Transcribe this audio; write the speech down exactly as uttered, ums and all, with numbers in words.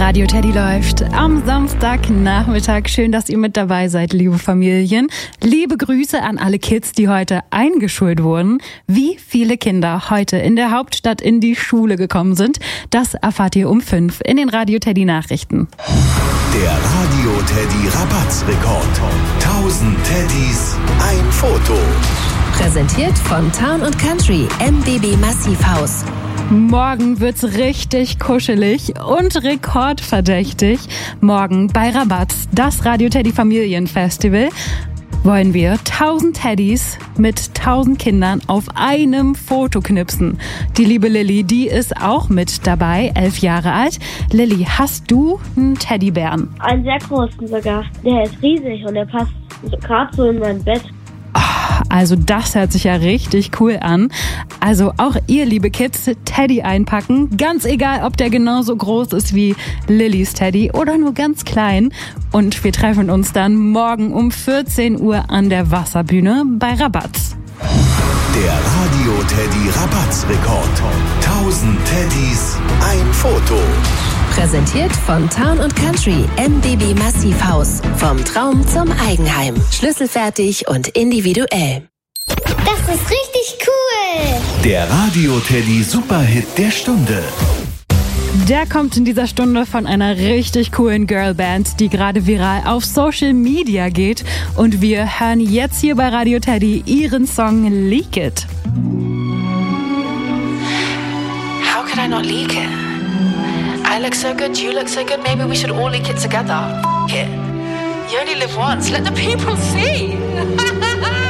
Radio Teddy läuft am Samstagnachmittag. Schön, dass ihr mit dabei seid, liebe Familien. Liebe Grüße an alle Kids, die heute eingeschult wurden. Wie viele Kinder heute in der Hauptstadt in die Schule gekommen sind, das erfahrt ihr um fünf in den Radio Teddy Nachrichten. Der Radio Teddy Rabattsrekord. tausend Teddys, ein Foto. Präsentiert von Town und Country M B B Massivhaus. Morgen wird's richtig kuschelig und rekordverdächtig. Morgen bei Rabatz, das Radio Teddy Familienfestival, wollen wir tausend Teddys mit tausend Kindern auf einem Foto knipsen. Die liebe Lilly, die ist auch mit dabei, elf Jahre alt. Lilly, hast du einen Teddybären? Einen sehr großen sogar. Der ist riesig und der passt gerade so in mein Bett. Also das hört sich ja richtig cool an. Also auch ihr, liebe Kids, Teddy einpacken. Ganz egal, ob der genauso groß ist wie Lillys Teddy oder nur ganz klein. Und wir treffen uns dann morgen um vierzehn Uhr an der Wasserbühne bei Rabatz. Der Radio Teddy Rabattsrekord. tausend Teddys, ein Foto. Präsentiert von Town und Country M B B Massivhaus. Vom Traum zum Eigenheim. Schlüsselfertig und individuell. Das ist richtig cool. Der Radio Teddy Superhit der Stunde. Der kommt in dieser Stunde von einer richtig coolen Girlband, die gerade viral auf Social Media geht. Und wir hören jetzt hier bei Radio Teddy ihren Song Leak It. How could I not leak it? I look so good, you look so good, maybe we should all leak it together. F it. You only live once, let the people see.